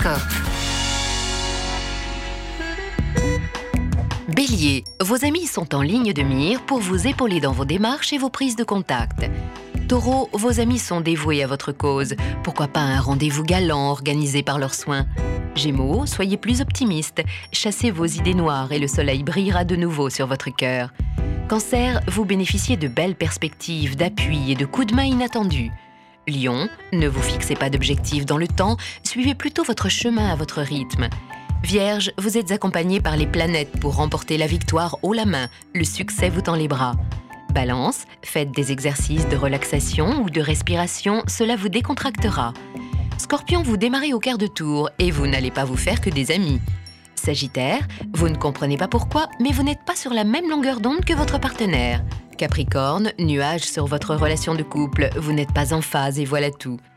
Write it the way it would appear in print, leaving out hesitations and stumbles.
Horoscope. Bélier, vos amis sont en ligne de mire pour vous épauler dans vos démarches et vos prises de contact. Taureau, vos amis sont dévoués à votre cause. Pourquoi pas un rendez-vous galant organisé par leurs soins. Gémeaux, soyez plus optimiste. Chassez vos idées noires et le soleil brillera de nouveau sur votre cœur. Cancer, vous bénéficiez de belles perspectives, d'appui et de coups de main inattendus. Lion, ne vous fixez pas d'objectifs dans le temps, suivez plutôt votre chemin à votre rythme. Vierge, vous êtes accompagné par les planètes pour remporter la victoire haut la main, le succès vous tend les bras. Balance, faites des exercices de relaxation ou de respiration, cela vous décontractera. Scorpion, vous démarrez au quart de tour et vous n'allez pas vous faire que des amis. Sagittaire, vous ne comprenez pas pourquoi, mais vous n'êtes pas sur la même longueur d'onde que votre partenaire. Capricorne, nuage sur votre relation de couple, vous n'êtes pas en phase et voilà tout.